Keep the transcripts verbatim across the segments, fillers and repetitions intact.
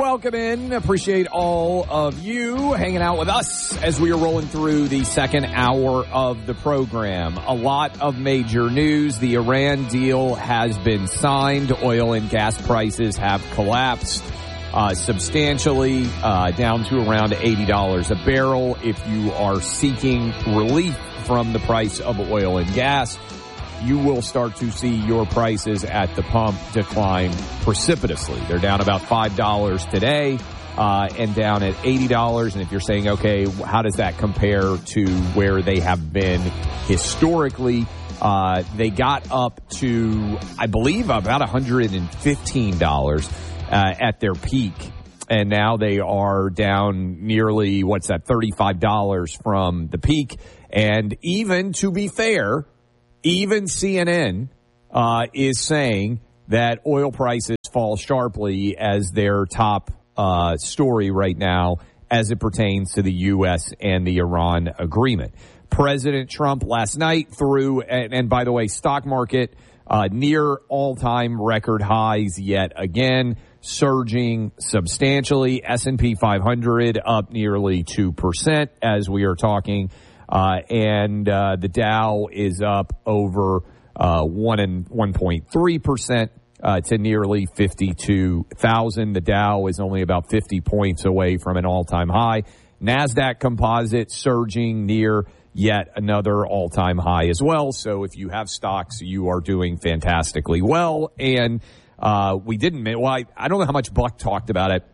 welcome in. Appreciate all of you hanging out with us as we are rolling through the second hour of the program. A lot of major news. The Iran deal has been signed. Oil and gas prices have collapsed uh, substantially, uh, down to around eighty dollars a barrel. If you are seeking relief from the price of oil and gas, you will start to see your prices at the pump decline precipitously. They're down about five dollars today, uh, and down at eighty dollars. And if you're saying, okay, how does that compare to where they have been historically? Uh, they got up to, I believe, about one hundred fifteen dollars uh, at their peak. And now they are down nearly, what's that, thirty-five dollars from the peak. And even, to be fair, even C N N uh, is saying that oil prices fall sharply as their top uh, story right now as it pertains to the U S and the Iran agreement. President Trump last night threw, and, and by the way, stock market uh, near all-time record highs yet again, surging substantially. S and P five hundred up nearly two percent as we are talking. Uh, and, uh, the Dow is up over, uh, one and one point three percent, uh, to nearly fifty-two thousand. The Dow is only about fifty points away from an all-time high. NASDAQ composite surging near yet another all-time high as well. So if you have stocks, you are doing fantastically well. And, uh, we didn't, well, I, I don't know how much Buck talked about it.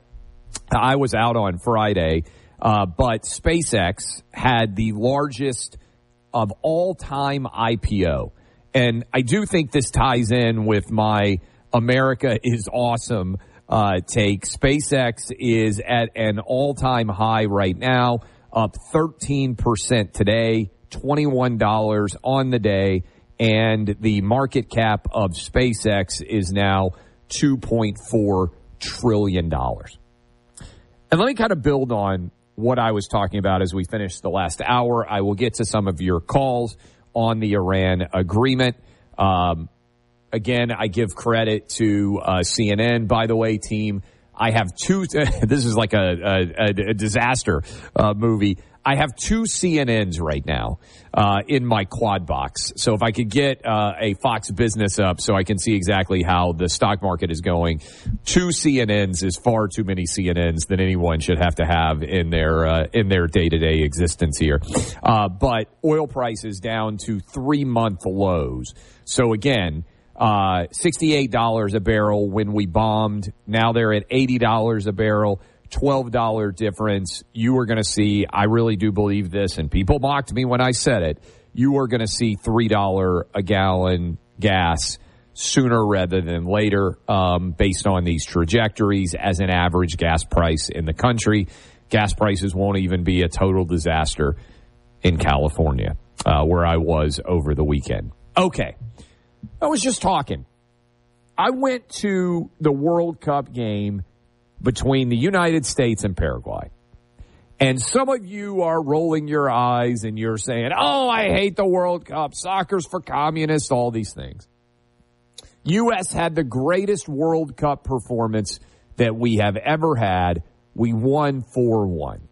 I was out on Friday. Uh, but SpaceX had the largest of all-time I P O. And I do think this ties in with my America is awesome uh, take. SpaceX is at an all-time high right now, up thirteen percent today, twenty-one dollars on the day. And the market cap of SpaceX is now two point four trillion dollars. And let me kind of build on what I was talking about as we finish the last hour. I will get to some of your calls on the Iran agreement. Um, again, I give credit to uh, C N N. By the way, team, I have two. This is like a, a, a disaster uh, movie. I have two C N Ns right now uh, in my quad box. So if I could get uh, a Fox Business up so I can see exactly how the stock market is going, two C N Ns is far too many C N Ns than anyone should have to have in their uh, in their day-to-day existence here. Uh, but oil prices down to three-month lows. So again, uh, sixty-eight dollars a barrel when we bombed. Now they're at eighty dollars a barrel. twelve dollars difference. You are going to see, I really do believe this, and people mocked me when I said it, you are going to see three dollars a gallon gas sooner rather than later, um, based on these trajectories as an average gas price in the country. Gas prices won't even be a total disaster in California, uh, where I was over the weekend. Okay. I was just talking. I went to the World Cup game between the United States and Paraguay. And some of you are rolling your eyes and you're saying, oh, I hate the World Cup. Soccer's for communists, all these things. U S had the greatest World Cup performance that we have ever had. We won four one.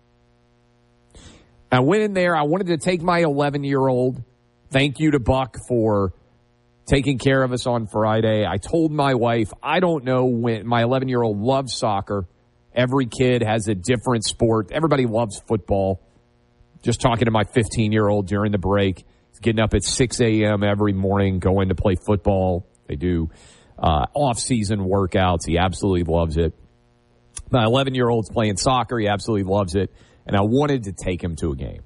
I went in there. I wanted to take my eleven-year-old. Thank you to Buck for taking care of us on Friday. I told my wife, I don't know when my eleven-year-old loves soccer. Every kid has a different sport. Everybody loves football. Just talking to my fifteen-year-old during the break. He's getting up at six a.m. every morning, going to play football. They do uh, off-season workouts. He absolutely loves it. My eleven-year-old's playing soccer. He absolutely loves it. And I wanted to take him to a game.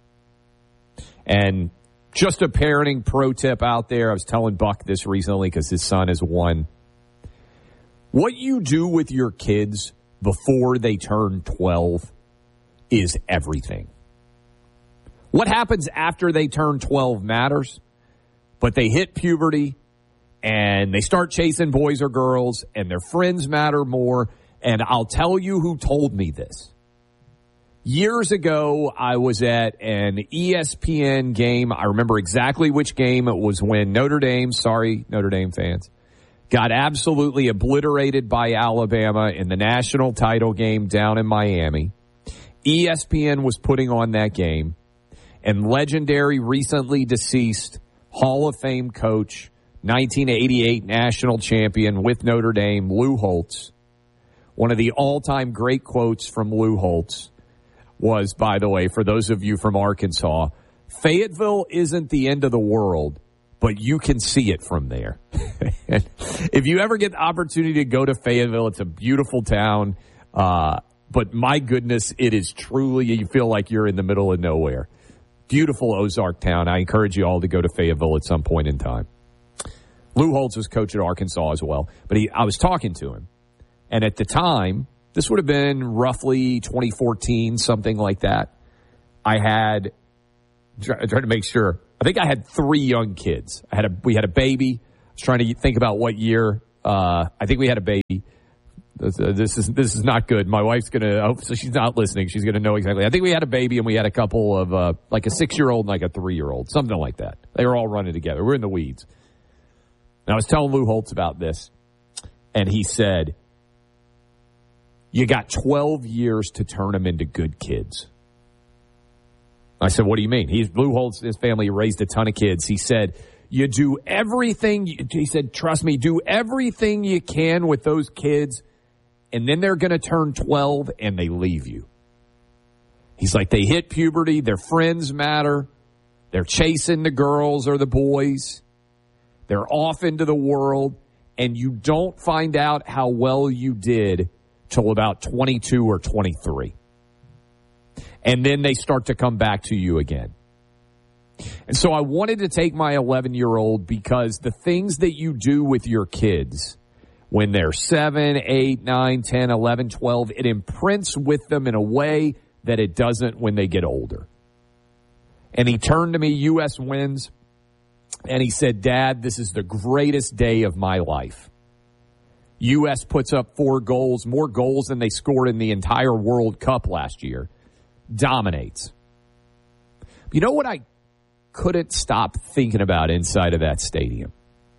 And just a parenting pro tip out there. I was telling Buck this recently because his son has won. What you do with your kids before they turn twelve is everything. What happens after they turn twelve matters, but they hit puberty and they start chasing boys or girls and their friends matter more. And I'll tell you who told me this. Years ago, I was at an E S P N game. I remember exactly which game it was when Notre Dame, sorry, Notre Dame fans, got absolutely obliterated by Alabama in the national title game down in Miami. E S P N was putting on that game, and legendary, recently deceased Hall of Fame coach, nineteen eighty-eight national champion with Notre Dame, Lou Holtz. One of the all-time great quotes from Lou Holtz was, by the way, for those of you from Arkansas, Fayetteville isn't the end of the world, but you can see it from there. If you ever get the opportunity to go to Fayetteville, it's a beautiful town. Uh, but my goodness, it is truly, you feel like you're in the middle of nowhere. Beautiful Ozark town. I encourage you all to go to Fayetteville at some point in time. Lou Holtz was coach at Arkansas as well. But he, I was talking to him. And at the time, this would have been roughly twenty fourteen, something like that. I had, I tried to make sure, I think I had three young kids. I had a, we had a baby. I was trying to think about what year. Uh, I think we had a baby. This, uh, this is this is not good. My wife's going to, so she's not listening. She's going to know exactly. I think we had a baby and we had a couple of, uh, like a six-year-old and like a three-year-old, something like that. They were all running together. We're in the weeds. And I was telling Lou Holtz about this, and he said, you got twelve years to turn them into good kids. I said, what do you mean? He's Lou Holtz, his family raised a ton of kids. He said, you do everything, he said, trust me, do everything you can with those kids, and then they're going to turn twelve and they leave you. He's like, they hit puberty, their friends matter, they're chasing the girls or the boys, they're off into the world, and you don't find out how well you did till about twenty-two or twenty-three. And then they start to come back to you again. And so I wanted to take my eleven-year-old because the things that you do with your kids when they're seven, eight, nine, ten, eleven, twelve, it imprints with them in a way that it doesn't when they get older. And he turned to me, U S wins, and he said, Dad, this is the greatest day of my life. U S puts up four goals, more goals than they scored in the entire World Cup last year. Dominates. You know what I couldn't stop thinking about inside of that stadium?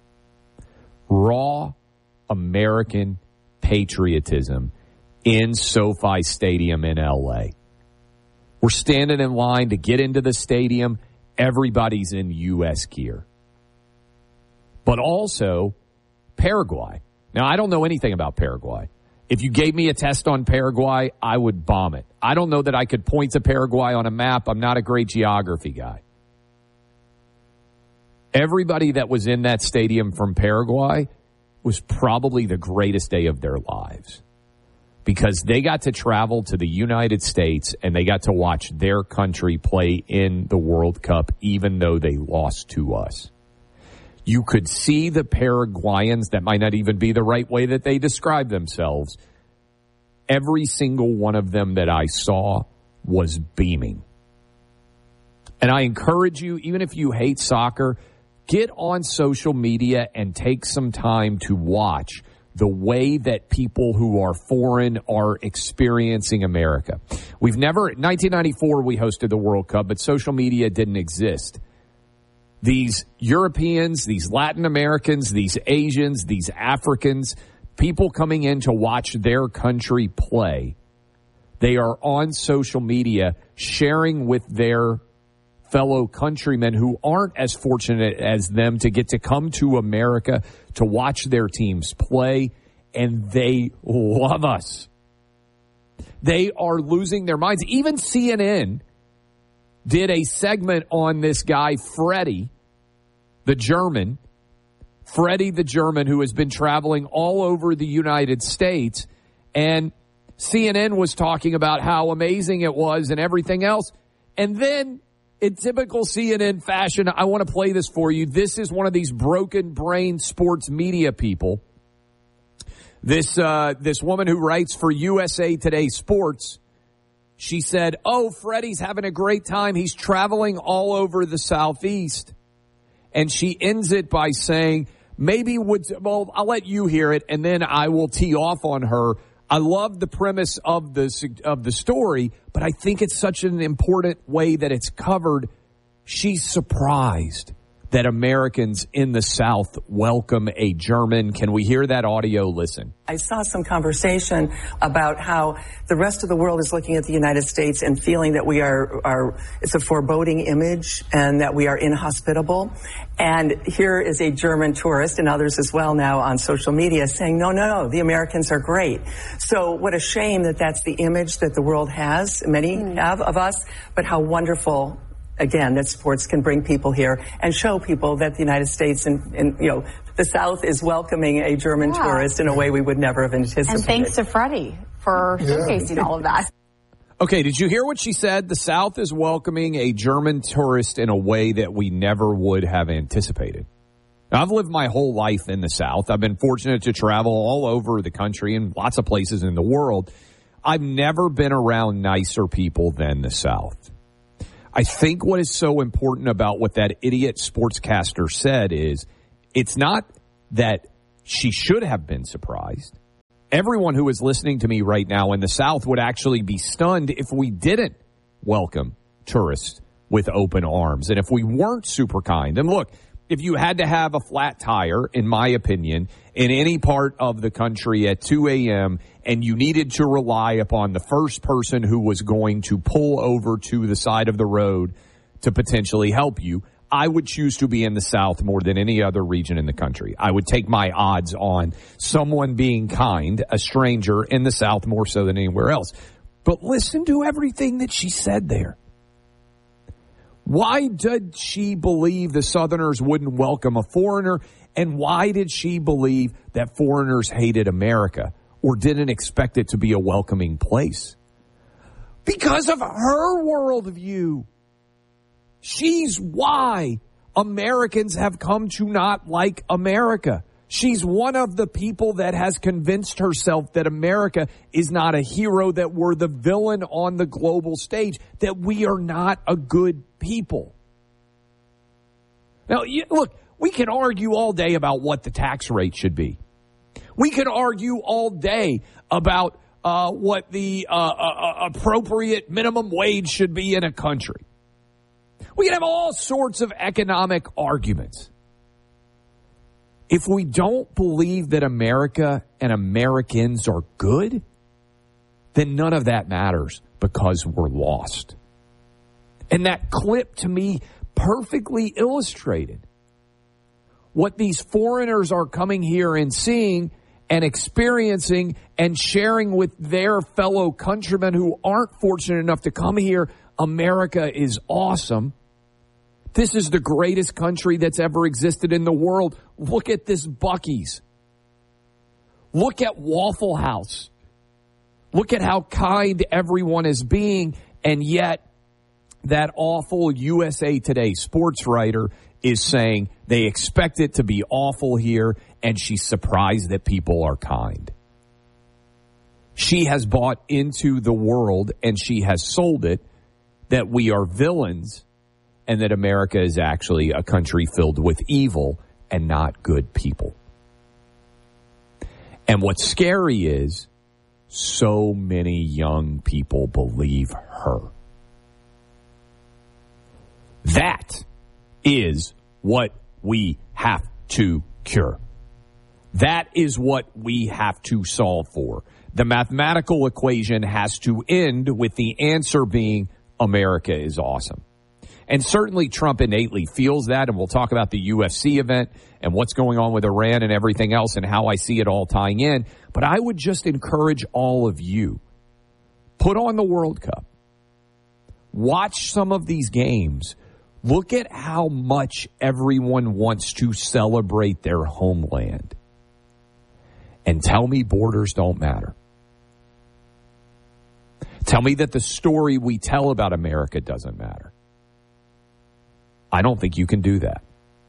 Raw American patriotism in SoFi Stadium in L A. We're standing in line to get into the stadium. Everybody's in U S gear. But also Paraguay. Now, I don't know anything about Paraguay. If you gave me a test on Paraguay, I would bomb it. I don't know that I could point to Paraguay on a map. I'm not a great geography guy. Everybody that was in that stadium from Paraguay was probably the greatest day of their lives because they got to travel to the United States and they got to watch their country play in the World Cup even though they lost to us. You could see the Paraguayans, that might not even be the right way that they describe themselves. Every single one of them that I saw was beaming. And I encourage you, even if you hate soccer, get on social media and take some time to watch the way that people who are foreign are experiencing America. We've never, in nineteen ninety-four, we hosted the World Cup, but social media didn't exist. These Europeans, these Latin Americans, these Asians, these Africans, people coming in to watch their country play, they are on social media sharing with their fellow countrymen who aren't as fortunate as them to get to come to America to watch their teams play, and they love us. They are losing their minds. Even C N N did a segment on this guy, Freddie, the German, Freddie the German, who has been traveling all over the United States, and C N N was talking about how amazing it was and everything else. And then, in typical C N N fashion, I want to play this for you. This is one of these broken brain sports media people. This, uh, this woman who writes for U S A Today Sports, she said, oh, Freddie's having a great time. He's traveling all over the Southeast. And she ends it by saying, maybe would, well, I'll let you hear it, and then I will tee off on her. I love the premise of the, of the story, but I think it's such an important way that it's covered. She's surprised that Americans in the South welcome a German. Can we hear that audio? Listen. I saw some conversation about how the rest of the world is looking at the United States and feeling that we are, are it's a foreboding image and that we are inhospitable. And here is a German tourist and others as well now on social media saying, no, no, no, the Americans are great. So what a shame that that's the image that the world has, many mm. have of us, but how wonderful, again, that sports can bring people here and show people that the United States and, and you know, the South is welcoming a German yeah. tourist in a way we would never have anticipated. And thanks to Freddie for yeah. showcasing all of that. Okay, did you hear what she said? The South is welcoming a German tourist in a way that we never would have anticipated. Now, I've lived my whole life in the South. I've been fortunate to travel all over the country and lots of places in the world. I've never been around nicer people than the South. I think what is so important about what that idiot sportscaster said is it's not that she should have been surprised. Everyone who is listening to me right now in the South would actually be stunned if we didn't welcome tourists with open arms and if we weren't super kind. And look, if you had to have a flat tire, in my opinion, in any part of the country at two a.m. and you needed to rely upon the first person who was going to pull over to the side of the road to potentially help you, I would choose to be in the South more than any other region in the country. I would take my odds on someone being kind, a stranger in the South more so than anywhere else. But listen to everything that she said there. Why did she believe the Southerners wouldn't welcome a foreigner? And why did she believe that foreigners hated America or didn't expect it to be a welcoming place? Because of her worldview. She's why Americans have come to not like America. She's one of the people that has convinced herself that America is not a hero, that we're the villain on the global stage, that we are not a good people. Now, look, we can argue all day about what the tax rate should be. We can argue all day about uh, what the uh, uh, appropriate minimum wage should be in a country. We can have all sorts of economic arguments. If we don't believe that America and Americans are good, then none of that matters because we're lost. And that clip to me perfectly illustrated what these foreigners are coming here and seeing and experiencing and sharing with their fellow countrymen who aren't fortunate enough to come here. America is awesome. This is the greatest country that's ever existed in the world. Look at this Buc-ee's. Look at Waffle House. Look at how kind everyone is being, and yet that awful U S A Today sports writer is saying they expect it to be awful here, and she's surprised that people are kind. She has bought into the world, and she has sold it, that we are villains and that America is actually a country filled with evil and not good people. And what's scary is so many young people believe her. That is what we have to cure. That is what we have to solve for. The mathematical equation has to end with the answer being America is awesome. And certainly Trump innately feels that, and we'll talk about the U F C event and what's going on with Iran and everything else and how I see it all tying in. But I would just encourage all of you, put on the World Cup. Watch some of these games. Look at how much everyone wants to celebrate their homeland. And tell me borders don't matter. Tell me that the story we tell about America doesn't matter. I don't think you can do that.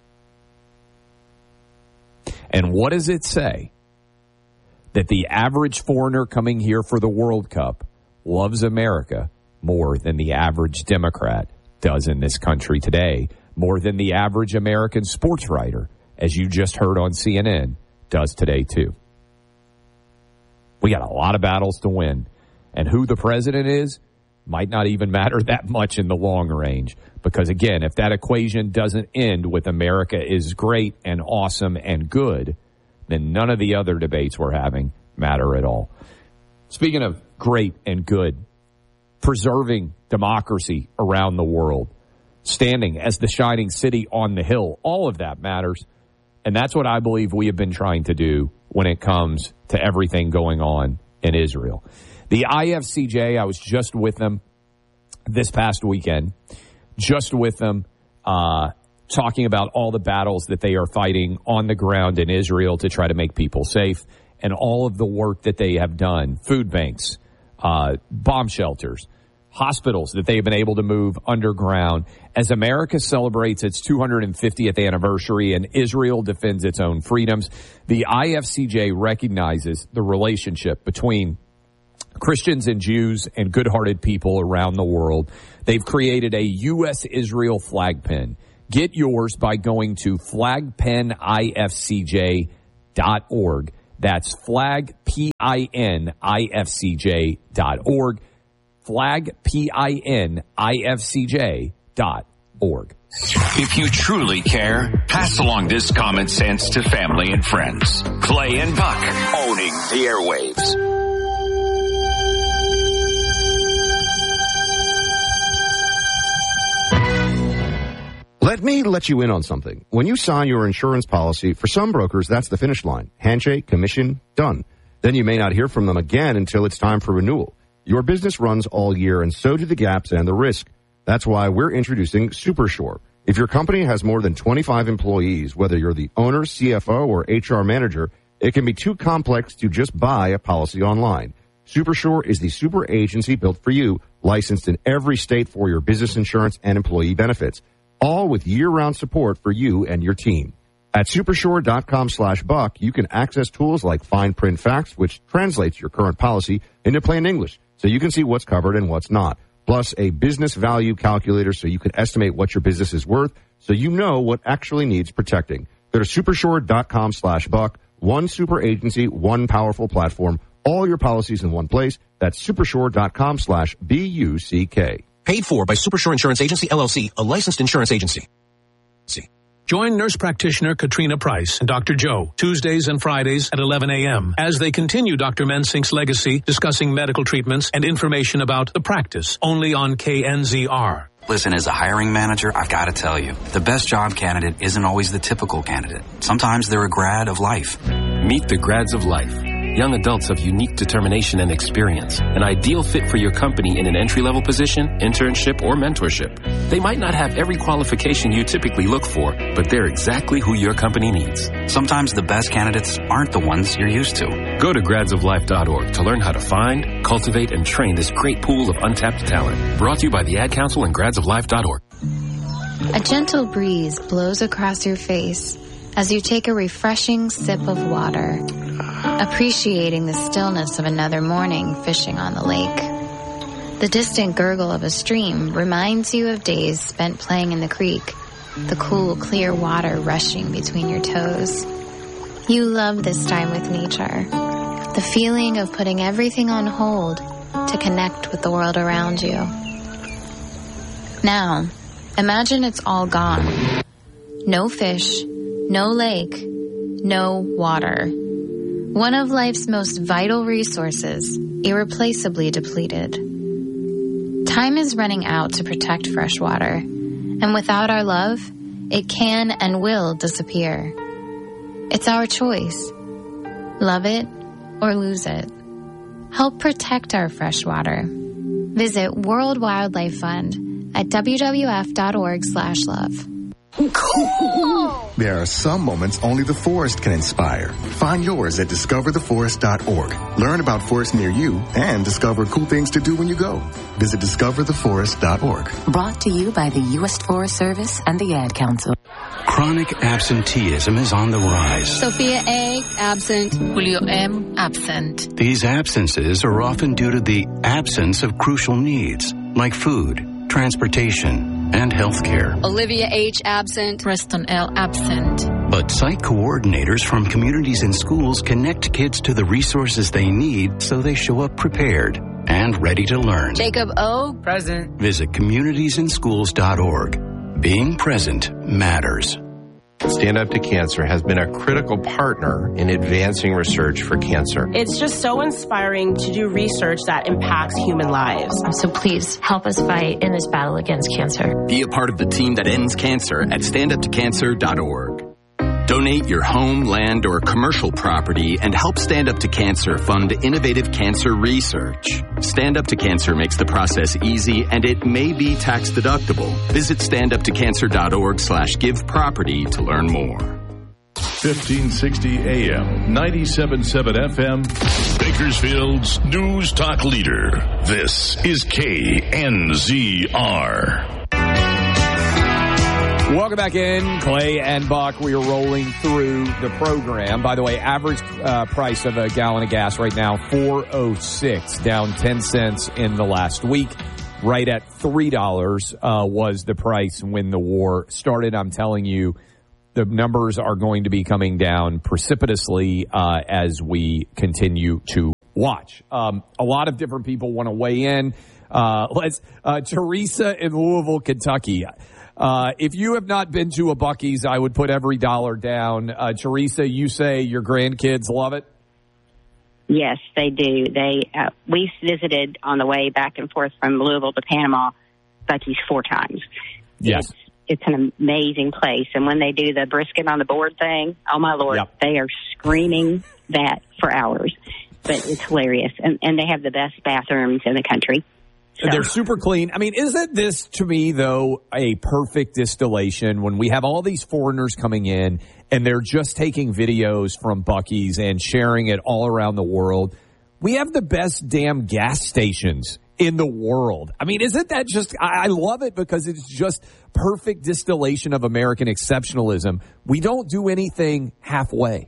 And what does it say? That the average foreigner coming here for the World Cup loves America more than the average Democrat does in this country today, more than the average American sports writer, as you just heard on C N N, does today too. We got a lot of battles to win. And who the president is, might not even matter that much in the long range. Because, again, if that equation doesn't end with America is great and awesome and good, then none of the other debates we're having matter at all. Speaking of great and good, preserving democracy around the world, standing as the shining city on the hill, all of that matters. And that's what I believe we have been trying to do when it comes to everything going on in Israel. The I F C J, I was just with them this past weekend, just with them, uh, talking about all the battles that they are fighting on the ground in Israel to try to make people safe, and all of the work that they have done, food banks, uh, bomb shelters, hospitals that they have been able to move underground. As America celebrates its two hundred fiftieth anniversary and Israel defends its own freedoms, the I F C J recognizes the relationship between Christians and Jews and good-hearted people around the world. They've created a U S Israel flag pin. Get yours by going to flag pin I F C J dot org. That's flag P I N I F C J dot org. flag P I N I F C J dot org. If you truly care, pass along this common sense to family and friends. Clay and Buck, owning the airwaves. Let me let you in on something. When you sign your insurance policy, for some brokers, that's the finish line. Handshake, commission, done. Then you may not hear from them again until it's time for renewal. Your business runs all year, and so do the gaps and the risk. That's why we're introducing SuperSure. If your company has more than twenty-five employees, whether you're the owner, C F O, or H R manager, it can be too complex to just buy a policy online. SuperSure is the super agency built for you, licensed in every state for your business insurance and employee benefits, all with year-round support for you and your team. At supersure.com slash buck, you can access tools like fine print facts, which translates your current policy into plain English, so you can see what's covered and what's not. Plus a business value calculator so you can estimate what your business is worth, so you know what actually needs protecting. Go to supersure.com slash buck. One super agency, one powerful platform, all your policies in one place. That's supersure.com slash B U C K. Paid for by Supersure Insurance Agency, L L C, a licensed insurance agency. See. Join nurse practitioner Katrina Price and Doctor Joe, Tuesdays and Fridays at eleven a.m. as they continue Doctor Mensink's legacy, discussing medical treatments and information about the practice, only on K N Z R. Listen, as a hiring manager, I've got to tell you, the best job candidate isn't always the typical candidate. Sometimes they're a grad of life. Meet the grads of life. Young adults of unique determination and experience. An ideal fit for your company in an entry-level position, internship, or mentorship. They might not have every qualification you typically look for, but they're exactly who your company needs. Sometimes the best candidates aren't the ones you're used to. Go to grads of life dot org to learn how to find, cultivate, and train this great pool of untapped talent. Brought to you by the Ad Council and grads of life dot org. A gentle breeze blows across your face as you take a refreshing sip of water, appreciating the stillness of another morning fishing on the lake. The distant gurgle of a stream reminds you of days spent playing in the creek, the cool, clear water rushing between your toes. You love this time with nature, the feeling of putting everything on hold to connect with the world around you. Now, imagine it's all gone. No fish, no lake, no water. One of life's most vital resources, irreplaceably depleted. Time is running out to protect fresh water, and without our love, it can and will disappear. It's our choice. Love it or lose it. Help protect our fresh water. Visit World Wildlife Fund at w w f dot org slash love. Cool! There are some moments only the forest can inspire. Find yours at discover the forest dot org. Learn about forests near you and discover cool things to do when you go. Visit discover the forest dot org. Brought to you by the U S Forest Service and the Ad Council. Chronic absenteeism is on the rise. Sophia A. absent. Julio M. absent. These absences are often due to the absence of crucial needs like food, transportation, and health care. Olivia H. absent. Preston L. absent. But site coordinators from communities and schools connect kids to the resources they need so they show up prepared. and ready to learn. Jacob O. Present. Visit communities in schools dot org. Being present matters. Stand Up to Cancer has been a critical partner in advancing research for cancer. It's just so inspiring to do research that impacts human lives. So please help us fight in this battle against cancer. Be a part of the team that ends cancer at stand up to cancer dot org. Donate your home, land, or commercial property and help Stand Up to Cancer fund innovative cancer research. Stand Up to Cancer makes the process easy and it may be tax deductible. Visit stand up to cancer dot org slash give property to learn more. fifteen sixty A M, ninety-seven point seven F M, Bakersfield's News Talk Leader. This is K N Z R. Welcome back in, Clay and Buck. We are rolling through the program. By the way, average uh, price of a gallon of gas right now, four oh six, down ten cents in the last week. Right at three dollars uh, was the price when the war started. I'm telling you, the numbers are going to be coming down precipitously uh, as we continue to watch. Um, a lot of different people want to weigh in. Uh, let's uh, Teresa in Louisville, Kentucky. Uh, if you have not been to a Buc-ee's, I would put every dollar down. Uh, Teresa, you say your grandkids love it? Yes, they do. They uh, we visited on the way back and forth from Louisville to Panama, Buc-ee's four times. Yes. It's, it's an amazing place. And when they do the brisket on the board thing, oh, my Lord, yep. They are screaming that for hours. But it's hilarious. And, and they have the best bathrooms in the country. So. They're super clean. I mean, isn't this, to me, though, a perfect distillation when we have all these foreigners coming in and they're just taking videos from Buc-ee's and sharing it all around the world? We have the best damn gas stations in the world. I mean, isn't that just, I, I love it because it's just perfect distillation of American exceptionalism. We don't do anything halfway.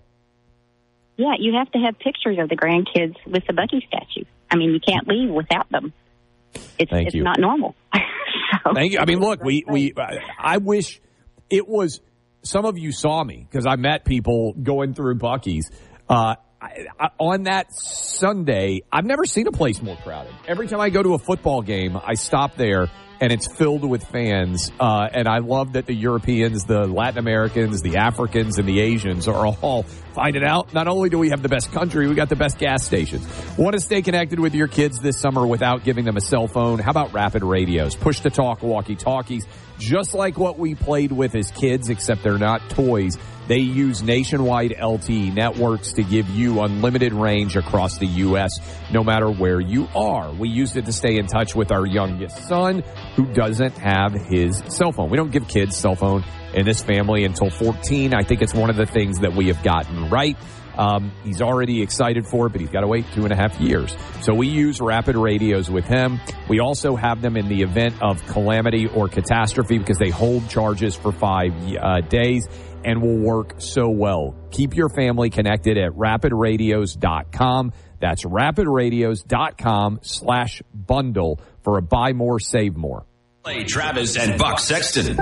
Yeah, you have to have pictures of the grandkids with the Buc-ee's statue. I mean, you can't leave without them. It's, Thank it's you. not normal. so, Thank you. I mean, look, we, we, I wish it was, some of you saw me because I met people going through Buc-ee's. Uh, I, I, on that Sunday, I've never seen a place more crowded. Every time I go to a football game, I stop there and it's filled with fans. Uh, and I love that the Europeans, the Latin Americans, the Africans, and the Asians are all finding out. Not only do we have the best country, we got the best gas stations. Want to stay connected with your kids this summer without giving them a cell phone? How about Rapid Radios? Push-to-talk walkie-talkies, just like what we played with as kids, except they're not toys. They use nationwide L T E networks to give you unlimited range across the U S, no matter where you are. We used it to stay in touch with our youngest son, who doesn't have his cell phone. We don't give kids cell phone in this family until fourteen. I think it's one of the things that we have gotten right. Um, he's already excited for it, but he's got to wait two and a half years. So we use Rapid Radios with him. We also have them in the event of calamity or catastrophe because they hold charges for five uh, days. And will work so well. Keep your family connected at rapid radios dot com. That's rapid radios dot com slash bundle for a buy more, save more. Play Travis and Buck Sexton.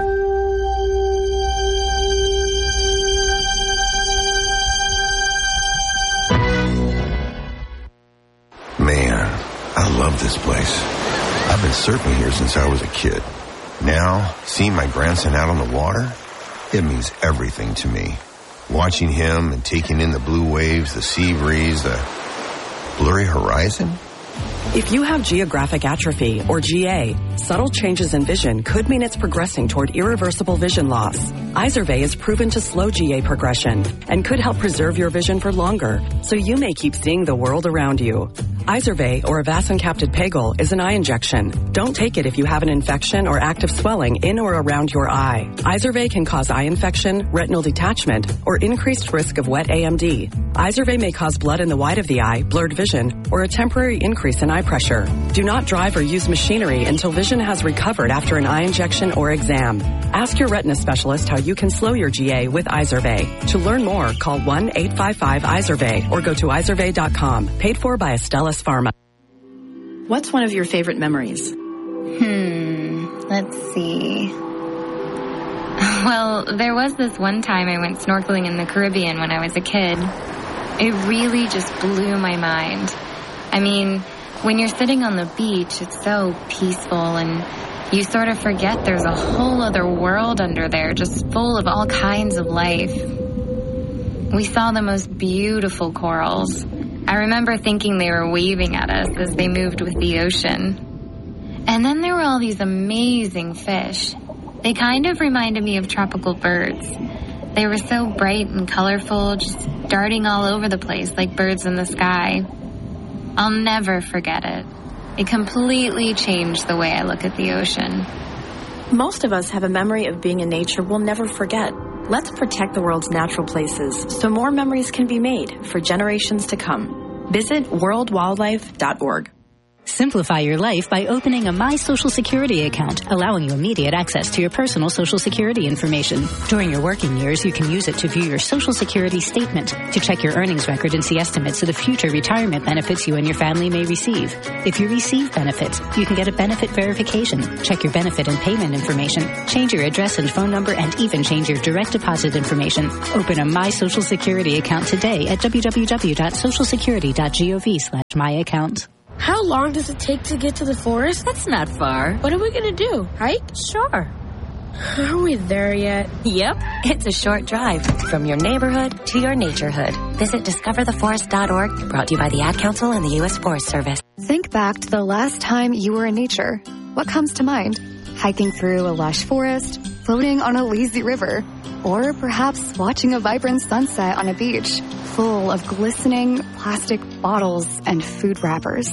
Man, I love this place. I've been surfing here since I was a kid. Now, seeing my grandson out on the water, it means everything to me. Watching him and taking in the blue waves, the sea breeze, the blurry horizon. If you have geographic atrophy, or G A, subtle changes in vision could mean it's progressing toward irreversible vision loss. Izervay is proven to slow G A progression and could help preserve your vision for longer, so you may keep seeing the world around you. Izervay, or avacincaptad pegol, is an eye injection. Don't take it if you have an infection or active swelling in or around your eye. Izervay can cause eye infection, retinal detachment, or increased risk of wet A M D. Izervay may cause blood in the white of the eye, blurred vision, or a temporary increase in eye pressure. Do not drive or use machinery until vision has recovered after an eye injection or exam. Ask your retina specialist how you can slow your G A with Izervay. To learn more, call one eight five five Izervay or go to izervay dot com. Paid for by Astellas Pharma. What's one of your favorite memories? Hmm, let's see. Well, there was this one time I went snorkeling in the Caribbean when I was a kid. It really just blew my mind. I mean, When you're sitting on the beach, it's so peaceful, and you sort of forget there's a whole other world under there, just full of all kinds of life. We saw the most beautiful corals. I remember thinking they were waving at us as they moved with the ocean. And then there were all these amazing fish. They kind of reminded me of tropical birds. They were so bright and colorful, just darting all over the place like birds in the sky. I'll never forget it. It completely changed the way I look at the ocean. Most of us have a memory of being in nature we'll never forget. Let's protect the world's natural places so more memories can be made for generations to come. Visit world wildlife dot org. Simplify your life by opening a My Social Security account, allowing you immediate access to your personal Social Security information. During your working years, you can use it to view your Social Security statement, to check your earnings record and see estimates of the future retirement benefits you and your family may receive. If you receive benefits, you can get a benefit verification, check your benefit and payment information, change your address and phone number, and even change your direct deposit information. Open a My Social Security account today at w w w dot social security dot gov slash my account. How long does it take to get to the forest? That's not far. What are we going to do? Hike? Sure. Are we there yet? Yep. It's a short drive from your neighborhood to your naturehood. Visit discover the forest dot org, brought to you by the Ad Council and the U S Forest Service. Think back to the last time you were in nature. What comes to mind? Hiking through a lush forest, floating on a lazy river, or perhaps watching a vibrant sunset on a beach full of glistening plastic bottles and food wrappers.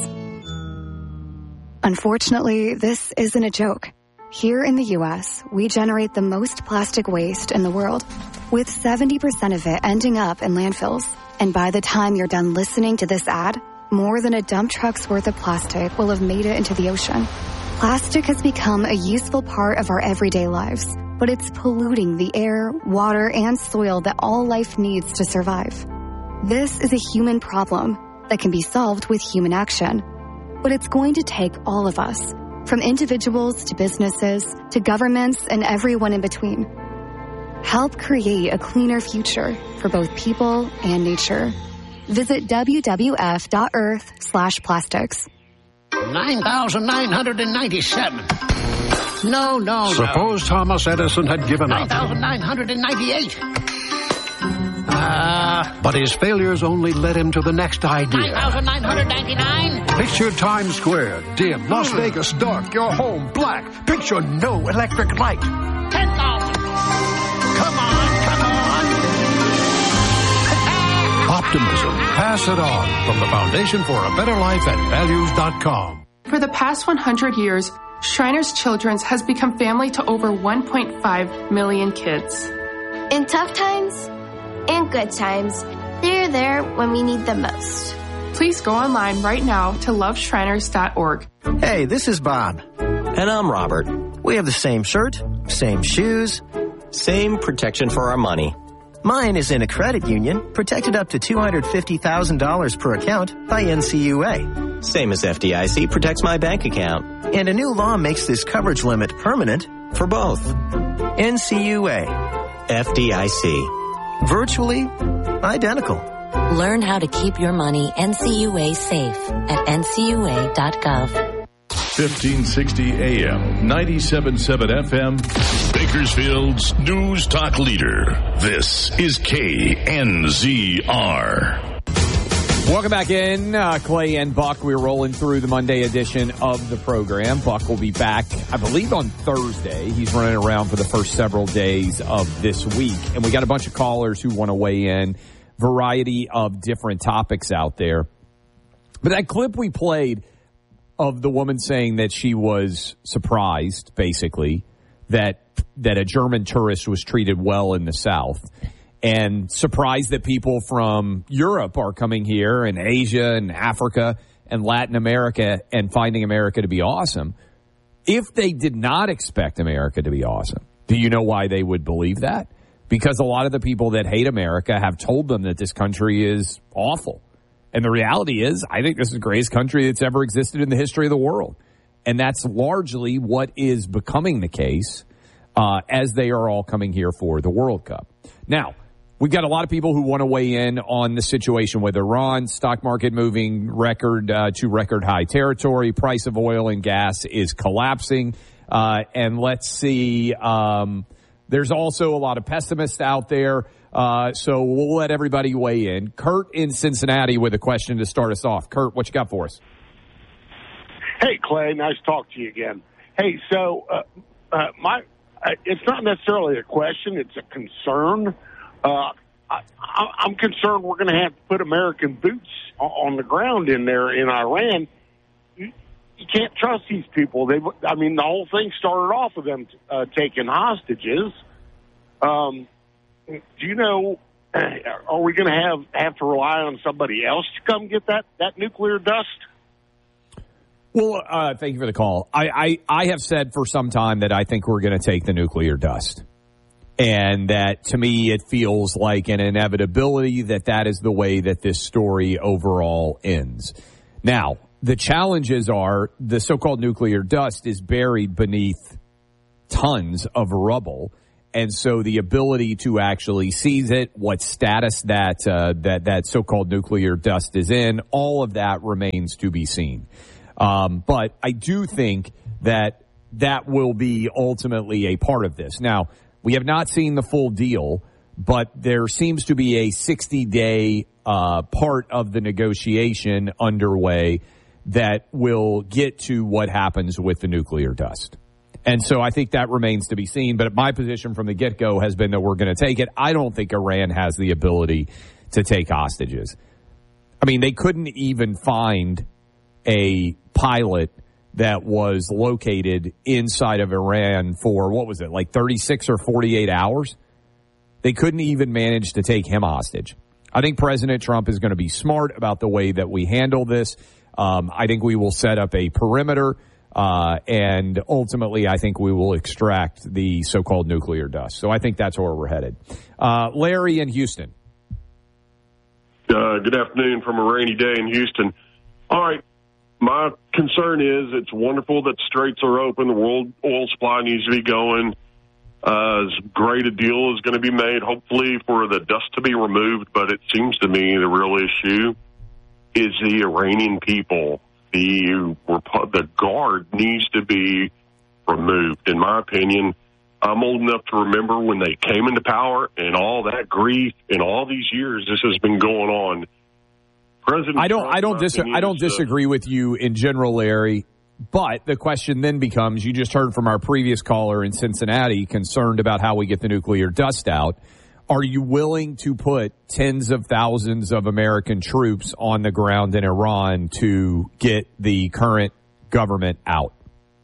Unfortunately, this isn't a joke. Here in the U S, we generate the most plastic waste in the world, with seventy percent of it ending up in landfills. And by the time you're done listening to this ad, more than a dump truck's worth of plastic will have made it into the ocean. Plastic has become a useful part of our everyday lives, but it's polluting the air, water, and soil that all life needs to survive. This is a human problem that can be solved with human action. But it's going to take all of us, from individuals to businesses to governments and everyone in between. Help create a cleaner future for both people and nature. Visit w w f dot earth slash plastics. nine thousand nine hundred ninety-seven. No, no, no. Suppose Thomas Edison had given up. nine thousand nine hundred ninety-eight. Uh, but his failures only led him to the next idea. nine thousand nine hundred ninety-nine. Picture Times Square, dim, Las Vegas dark, your home black. Picture no electric light. ten thousand. Come on, come on. Optimism. Pass it on from the Foundation for a Better Life at values dot com. For the past one hundred years, Shriners Children's has become family to over one point five million kids. In tough times and good times, they're there when we need them most. Please go online right now to love shriners dot org. Hey, this is Bob. And I'm Robert. We have the same shirt, same shoes, same protection for our money. Mine is in a credit union, protected up to two hundred fifty thousand dollars per account by N C U A. Same as F D I C protects my bank account. And a new law makes this coverage limit permanent for both. N C U A. F D I C. Virtually identical. Learn how to keep your money N C U A safe at N C U A dot gov. fifteen sixty A M, ninety-seven point seven F M, Bakersfield's News Talk Leader. This is K N Z R. Welcome back in. Uh, Clay and Buck, we're rolling through the Monday edition of the program. Buck will be back, I believe, on Thursday. He's running around for the first several days of this week. And we got a bunch of callers who want to weigh in. Variety of different topics out there. But that clip we played of the woman saying that she was surprised, basically, that that a German tourist was treated well in the South, and surprised that people from Europe are coming here, and Asia and Africa and Latin America, and finding America to be awesome. If they did not expect America to be awesome, do you know why they would believe that? Because a lot of the people that hate America have told them that this country is awful. And the reality is, I think this is the greatest country that's ever existed in the history of the world. And that's largely what is becoming the case uh, as they are all coming here for the World Cup. Now, We've got a lot of people who want to weigh in on the situation with Iran, stock market moving record uh, to record high territory, price of oil and gas is collapsing, uh, and let's see, um, there's also a lot of pessimists out there, uh, so we'll let everybody weigh in. Kurt in Cincinnati with a question to start us off. Kurt, what you got for us? Hey, Clay, nice to talk to you again. Hey, so uh, uh, my uh, it's not necessarily a question, it's a concern. Uh, I, I'm concerned we're going to have to put American boots on the ground in there in Iran. You, you can't trust these people. They, I mean, the whole thing started off with them uh, taking hostages. Um, do you know, are we going to have, have to rely on somebody else to come get that, that nuclear dust? Well, uh, thank you for the call. I, I, I have said for some time that I think we're going to take the nuclear dust. And that, to me, it feels like an inevitability that that is the way that this story overall ends. Now, the challenges are the so-called nuclear dust is buried beneath tons of rubble. And so the ability to actually seize it, what status that uh, that that so-called nuclear dust is in, all of that remains to be seen. Um, but I do think that that will be ultimately a part of this. Now, we have not seen the full deal, but there seems to be a sixty-day uh, part of the negotiation underway that will get to what happens with the nuclear dust. And so I think that remains to be seen. But my position from the get-go has been that we're going to take it. I don't think Iran has the ability to take hostages. I mean, they couldn't even find a pilot that was located inside of Iran for, what was it, like thirty-six or forty-eight hours? They couldn't even manage to take him hostage. I think President Trump is going to be smart about the way that we handle this. Um, I think we will set up a perimeter, uh, and ultimately I think we will extract the so-called nuclear dust. So I think that's where we're headed. Uh, Larry in Houston. Uh, good afternoon from a rainy day in Houston. All right. My concern is it's wonderful that straits are open. The world oil supply needs to be going. Uh, as great a deal is going to be made, hopefully, for the dust to be removed. But it seems to me the real issue is the Iranian people. The, the guard needs to be removed. In my opinion, I'm old enough to remember when they came into power and all that grief and all these years this has been going on. President I don't. Trump, I don't. Dis- I don't disagree with you in general, Larry. But the question then becomes: you just heard from our previous caller in Cincinnati, concerned about how we get the nuclear dust out. Are you willing to put tens of thousands of American troops on the ground in Iran to get the current government out?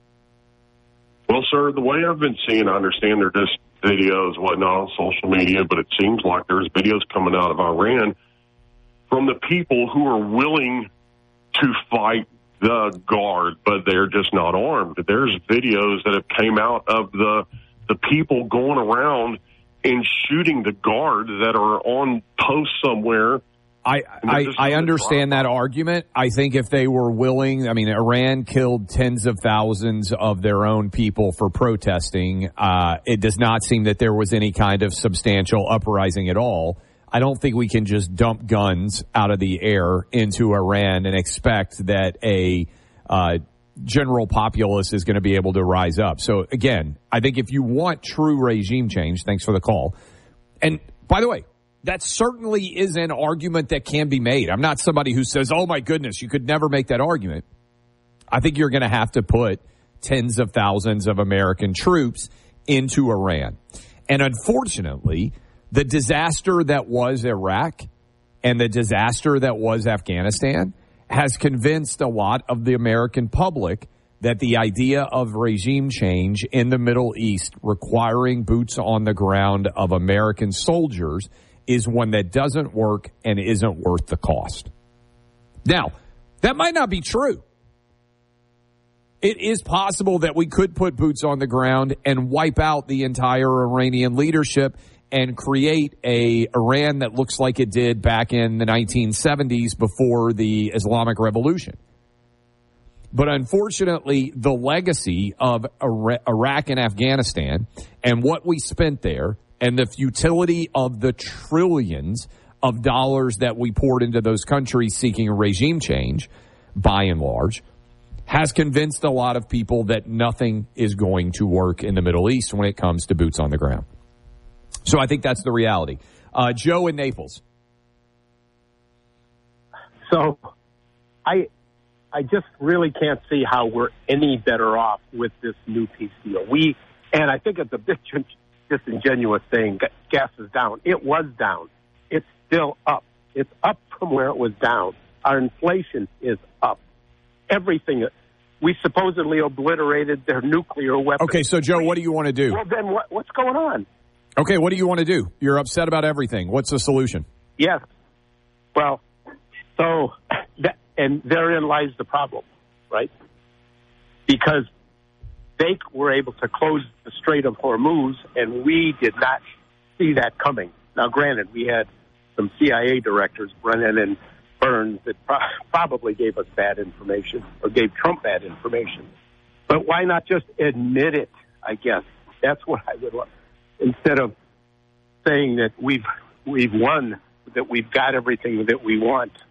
Well, sir, the way I've been seeing, I understand they're just videos, whatnot, on social media, but it seems like there's videos coming out of Iran from the people who are willing to fight the guard, but they're just not armed. There's videos that have came out of the the people going around and shooting the guard that are on post somewhere. I, I, I understand that argument. I think if they were willing, I mean, Iran killed tens of thousands of their own people for protesting. Uh, it does not seem that there was any kind of substantial uprising at all. I don't think we can just dump guns out of the air into Iran and expect that a uh, general populace is going to be able to rise up. So, again, I think if you want true regime change, thanks for the call. And, by the way, that certainly is an argument that can be made. I'm not somebody who says, oh, my goodness, you could never make that argument. I think you're going to have to put tens of thousands of American troops into Iran. And, unfortunately, the disaster that was Iraq and the disaster that was Afghanistan has convinced a lot of the American public that the idea of regime change in the Middle East requiring boots on the ground of American soldiers is one that doesn't work and isn't worth the cost. Now, that might not be true. It is possible that we could put boots on the ground and wipe out the entire Iranian leadership and create a Iran that looks like it did back in the nineteen seventies before the Islamic Revolution. But unfortunately, the legacy of Iraq and Afghanistan and what we spent there and the futility of the trillions of dollars that we poured into those countries seeking a regime change, by and large, has convinced a lot of people that nothing is going to work in the Middle East when it comes to boots on the ground. So I think that's the reality. Uh, Joe in Naples. So I I just really can't see how we're any better off with this new peace deal. We, and I think it's a bit disingenuous saying gas is down. It was down. It's still up. It's up from where it was down. Our inflation is up. Everything. We supposedly obliterated their nuclear weapons. Okay, so, Joe, what do you want to do? Well, then what, what's going on? Okay, what do you want to do? You're upset about everything. What's the solution? Yes. Well, so, that, and therein lies the problem, right? Because they were able to close the Strait of Hormuz, and we did not see that coming. Now, granted, we had some C I A directors, Brennan and Burns, that pro- probably gave us bad information or gave Trump bad information. But why not just admit it, I guess? That's what I would love. Instead of saying that we've we've won, that we've got everything that we want.